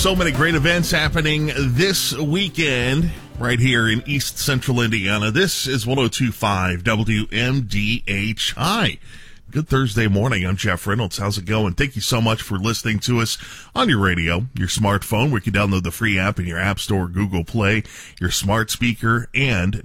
So many great events happening this weekend right here in East Central Indiana. This is 102.5 WMDH. Hi. Good Thursday morning. I'm Jeff Reynolds. How's it going? Thank you so much for listening to us on your radio, your smartphone, where you can download the free app in your App Store, Google Play, your smart speaker, and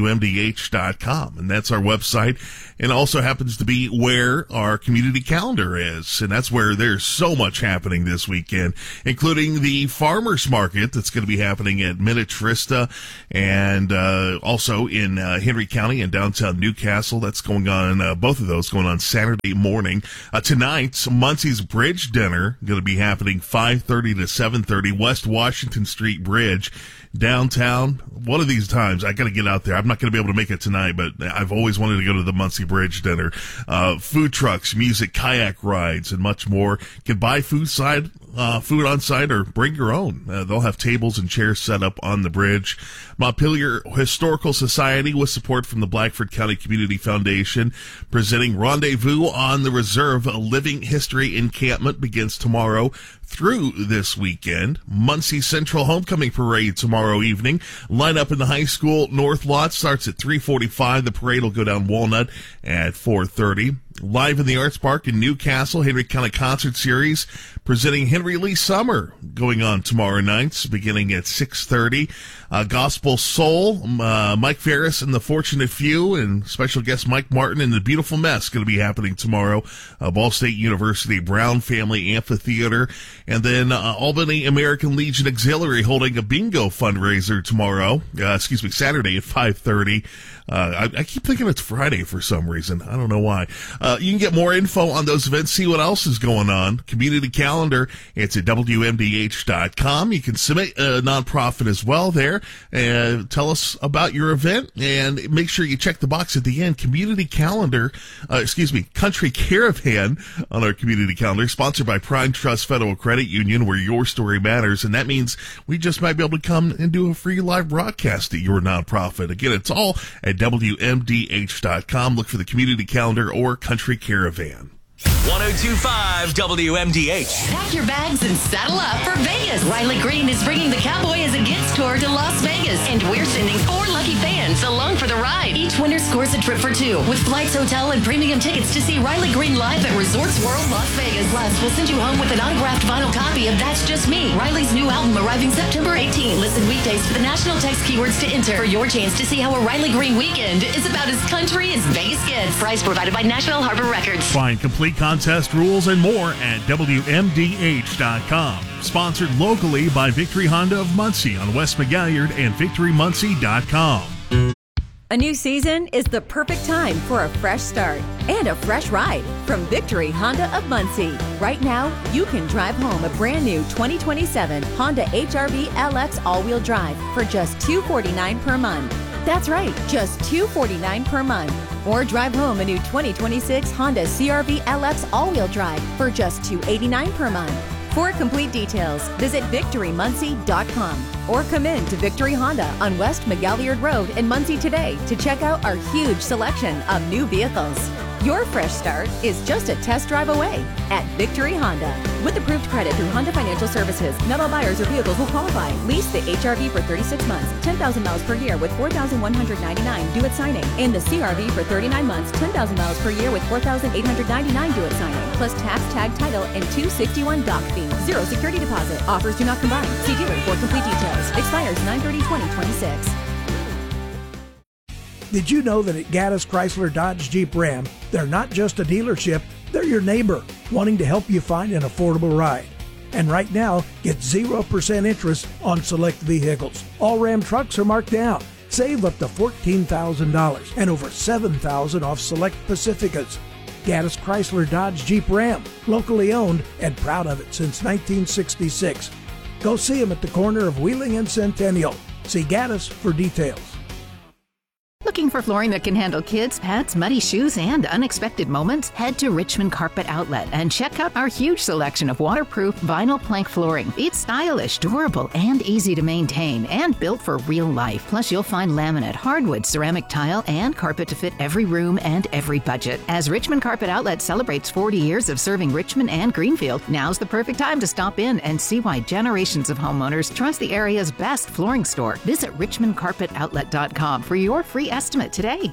WMDH.com. And that's our website. And also happens to be where our community calendar is. And that's where there's so much happening this weekend, including the farmers market that's going to be happening at Minnetrista and also in Henry County and downtown Newcastle. That's going on, both of those going on Saturday morning. Tonight's Muncie's Bridge Dinner going to be happening 5:30 to 7:30 West Washington Street Bridge downtown. One of these times I got to get out there. I'm not going to be able to make it tonight, but I've always wanted to go to the Muncie Bridge Dinner. Food trucks, music, kayak rides, and much more. You can buy food on site or bring your own. They'll have tables and chairs set up on the bridge. Montpelier Historical Society, with support from the Blackford County Community Foundation, presenting Rendezvous on the Reserve. A Living History encampment begins tomorrow through this weekend. Muncie Central Homecoming Parade tomorrow evening. Line up in the high school north lot starts at 3:45. The parade will go down Walnut at 4:30. Live in the Arts Park in Newcastle, Henry County Concert Series presenting Henry Lee Summer going on tomorrow nights beginning at 6:30. Gospel Soul, Mike Ferris and the Fortunate Few, and special guest Mike Martin and the Beautiful Mess going to be happening tomorrow. Ball State University Brown Family Amphitheater. And then Albany American Legion Auxiliary holding a bingo fundraiser tomorrow, Saturday at 5:30. I keep thinking it's Friday for some reason. I don't know why. You can get more info on those events, see what else is going on. Community calendar, it's at WMDH.com. You can submit a nonprofit as well there and tell us about your event, and make sure you check the box at the end. Community calendar, Country Caravan on our community calendar, sponsored by Prime Trust Federal Credit Union, where your story matters. And that means we just might be able to come and do a free live broadcast at your nonprofit. Again, it's all at WMDH.com. Look for the community calendar or Country Caravan. 102.5 WMDH. Pack your bags and saddle up for Vegas. Riley Green is bringing the Cowboy as a Gets tour to Las Vegas, and we're sending 4 lucky fans along for the ride. Each winner scores a trip for 2 with flights, hotel, and premium tickets to see Riley Green live at Resorts World Las Vegas. Plus, we'll send you home with an autographed vinyl copy of That's Just Me, Riley's new album, arriving September 18. Listen weekdays for the national text keywords to enter for your chance to see how a Riley Green weekend is about as country as Vegas gets. Prize provided by National Harbor Records. Find complete contest rules and more at WMDH.com. Sponsored locally by Victory Honda of Muncie on West McGalliard and VictoryMuncie.com. A new season is the perfect time for a fresh start and a fresh ride from Victory Honda of Muncie. Right now, you can drive home a brand new 2027 Honda HR-V LX all-wheel drive for just $249 per month. That's right, just $249 per month. Or drive home a new 2026 Honda CR-V LX all-wheel drive for just $289 per month. For complete details, visit VictoryMuncie.com or come in to Victory Honda on West McGalliard Road in Muncie today to check out our huge selection of new vehicles. Your fresh start is just a test drive away at Victory Honda. With approved credit through Honda Financial Services, not all buyers or vehicles will qualify. Lease the HR-V for 36 months, 10,000 miles per year with $4,199 due at signing. And the CR-V for 39 months, 10,000 miles per year with $4,899 due at signing. Plus tax, tag, title, and $261 dock fee. Zero security deposit. Offers do not combine. See dealer for complete details. Expires 9/30/2026. Did you know that at Gaddis Chrysler Dodge Jeep Ram, they're not just a dealership, they're your neighbor, wanting to help you find an affordable ride. And right now, get 0% interest on select vehicles. All Ram trucks are marked down. Save up to $14,000 and over $7,000 off select Pacificas. Gaddis Chrysler Dodge Jeep Ram, locally owned and proud of it since 1966. Go see them at the corner of Wheeling and Centennial. See Gaddis for details. Looking for flooring that can handle kids, pets, muddy shoes, and unexpected moments? Head to Richmond Carpet Outlet and check out our huge selection of waterproof vinyl plank flooring. It's stylish, durable, and easy to maintain, and built for real life. Plus, you'll find laminate, hardwood, ceramic tile, and carpet to fit every room and every budget. As Richmond Carpet Outlet celebrates 40 years of serving Richmond and Greenfield, now's the perfect time to stop in and see why generations of homeowners trust the area's best flooring store. Visit richmondcarpetoutlet.com for your free estimate today.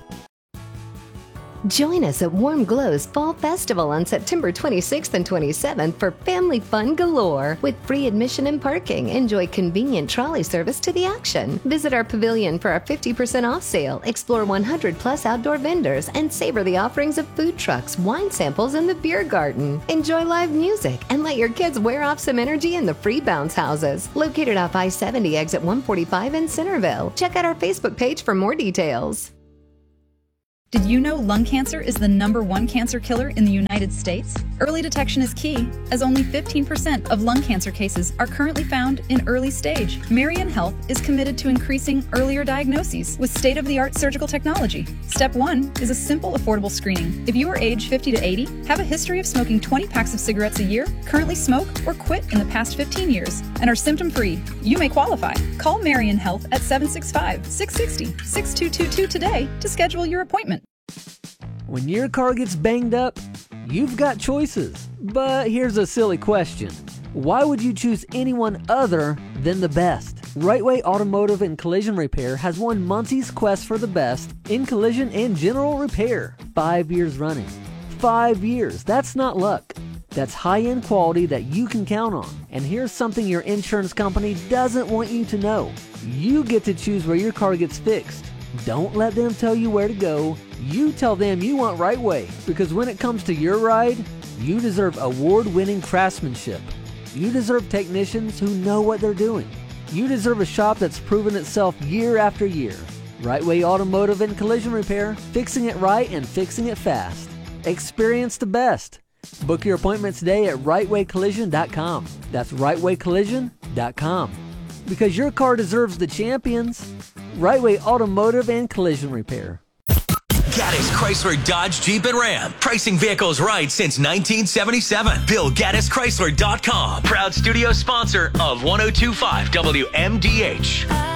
Join us at Warm Glow's Fall Festival on September 26th and 27th for family fun galore. With free admission and parking, enjoy convenient trolley service to the action. Visit our pavilion for our 50% off sale, explore 100 plus outdoor vendors, and savor the offerings of food trucks, wine samples, and the beer garden. Enjoy live music and let your kids wear off some energy in the free bounce houses. Located off I-70 exit 145 in Centerville. Check out our Facebook page for more details. Did you know lung cancer is the #1 cancer killer in the United States? Early detection is key, as only 15% of lung cancer cases are currently found in early stage. Marion Health is committed to increasing earlier diagnoses with state-of-the-art surgical technology. Step 1 is a simple, affordable screening. If you are age 50 to 80, have a history of smoking 20 packs of cigarettes a year, currently smoke or quit in the past 15 years, and are symptom-free, you may qualify. Call Marion Health at 765-660-6222 today to schedule your appointment. When your car gets banged up, you've got choices. But here's a silly question. Why would you choose anyone other than the best? Right Way Automotive and Collision Repair has won Muncie's Quest for the Best in collision and general repair 5 years running. 5 years. That's not luck. That's high-end quality that you can count on. And here's something your insurance company doesn't want you to know. You get to choose where your car gets fixed. Don't let them tell you where to go. You tell them you want Right Way, because when it comes to your ride, you deserve award-winning craftsmanship. You deserve technicians who know what they're doing. You deserve a shop that's proven itself year after year. Right Way Automotive and Collision Repair, fixing it right and fixing it fast. Experience the best. Book your appointment today at rightwaycollision.com. That's rightwaycollision.com. Because your car deserves the champions. Right Way Automotive and Collision Repair. Gaddis Chrysler Dodge Jeep and Ram. Pricing vehicles right since 1977. BillGaddisChrysler.com. Proud studio sponsor of 102.5 WMDH.